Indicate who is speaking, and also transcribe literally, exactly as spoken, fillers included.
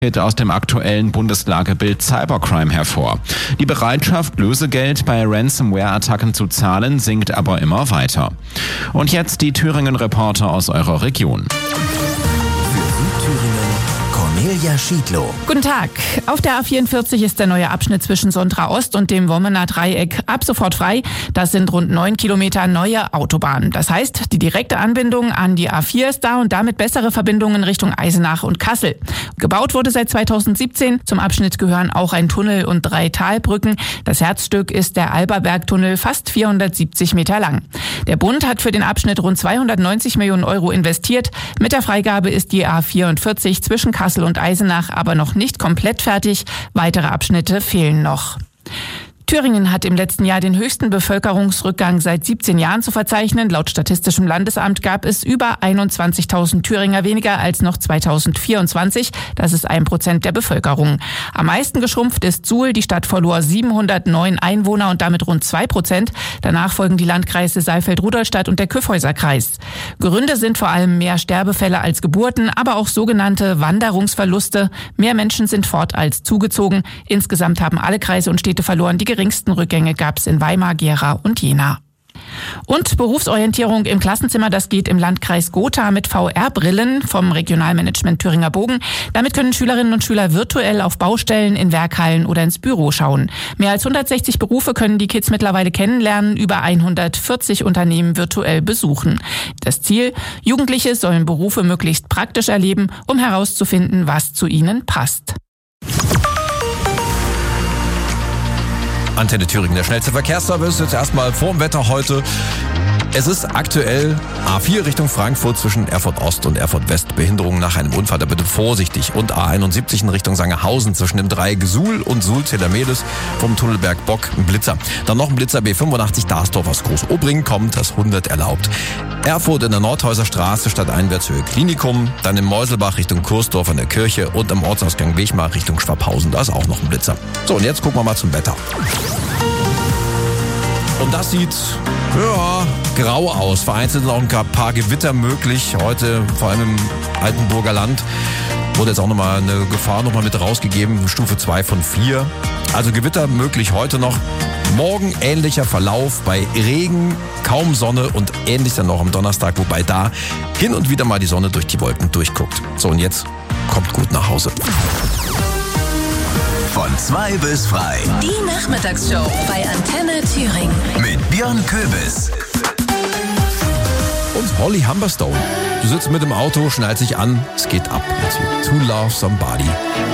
Speaker 1: Geht aus dem aktuellen Bundeslagebild Cybercrime hervor. Die Bereitschaft, Lösegeld bei Ransomware-Attacken zu zahlen, sinkt aber immer weiter. Und jetzt die Thüringen-Reporter aus eurer Region.
Speaker 2: Cornelia Schiedlow.
Speaker 3: Guten Tag. Auf der A vierundvierzig ist der neue Abschnitt zwischen Sondra Ost und dem Wommener Dreieck ab sofort frei. Das sind rund neun Kilometer neue Autobahn. Das heißt, die direkte Anbindung an die A vier ist da und damit bessere Verbindungen Richtung Eisenach und Kassel. Gebaut wurde seit zweitausendsiebzehn. Zum Abschnitt gehören auch ein Tunnel und drei Talbrücken. Das Herzstück ist der Alberbergtunnel, fast vierhundertsiebzig Meter lang. Der Bund hat für den Abschnitt rund zweihundertneunzig Millionen Euro investiert. Mit der Freigabe ist die A vierundvierzig zwischen Kassel und Eisenach aber noch nicht komplett fertig. Weitere Abschnitte fehlen noch. Thüringen hat im letzten Jahr den höchsten Bevölkerungsrückgang seit siebzehn Jahren zu verzeichnen. Laut Statistischem Landesamt gab es über einundzwanzigtausend Thüringer weniger als noch zweitausendvierundzwanzig. Das ist ein Prozent der Bevölkerung. Am meisten geschrumpft ist Suhl. Die Stadt verlor siebenhundertneun Einwohner und damit rund zwei Prozent. Danach folgen die Landkreise Saalfeld-Rudolstadt und der Kyffhäuser-Kreis. Gründe sind vor allem mehr Sterbefälle als Geburten, aber auch sogenannte Wanderungsverluste. Mehr Menschen sind fort als zugezogen. Insgesamt haben alle Kreise und Städte verloren. Die geringsten Rückgänge gab es in Weimar, Gera und Jena. Und Berufsorientierung im Klassenzimmer, das geht im Landkreis Gotha mit V R-Brillen vom Regionalmanagement Thüringer Bogen. Damit können Schülerinnen und Schüler virtuell auf Baustellen, in Werkhallen oder ins Büro schauen. Mehr als hundertsechzig Berufe können die Kids mittlerweile kennenlernen, über hundertvierzig Unternehmen virtuell besuchen. Das Ziel: Jugendliche sollen Berufe möglichst praktisch erleben, um herauszufinden, was zu ihnen passt.
Speaker 4: Antenne Thüringen, der schnellste Verkehrsservice. Jetzt erstmal vorm Wetter heute. Es ist aktuell A vier Richtung Frankfurt zwischen Erfurt Ost und Erfurt West. Behinderungen nach einem Unfall, da bitte vorsichtig. Und A einundsiebzig in Richtung Sangerhausen zwischen dem Dreieck Suhl und Suhl-Zedermedes vom Tunnelberg Bock ein Blitzer. Dann noch ein Blitzer B fünfundachtzig Darsdorf aus Groß-Obringen kommt, das hundert erlaubt. Erfurt in der Nordhäuser Straße stadteinwärts Höhe Klinikum. Dann in Meuselbach Richtung Kursdorf an der Kirche und am Ortsausgang Wechmar Richtung Schwabhausen. Da ist auch noch ein Blitzer. So, und jetzt gucken wir mal zum Wetter. Und das sieht, ja, grau aus. Vereinzelt noch ein paar Gewitter möglich. Heute, vor allem im Altenburger Land, wurde jetzt auch nochmal eine Gefahr nochmal mit rausgegeben. Stufe zwei von vier. Also Gewitter möglich heute noch. Morgen ähnlicher Verlauf bei Regen, kaum Sonne und ähnlich dann noch am Donnerstag, wobei da hin und wieder mal die Sonne durch die Wolken durchguckt. So, und jetzt kommt gut nach Hause.
Speaker 2: Von zwei bis frei.
Speaker 5: Die Nachmittagsshow bei Antenne Thüringen.
Speaker 2: Mit Björn Köbis.
Speaker 4: Und Holly Humberstone. Du sitzt mit dem Auto, schnallt sich an, es geht ab. Jetzt To Love Somebody.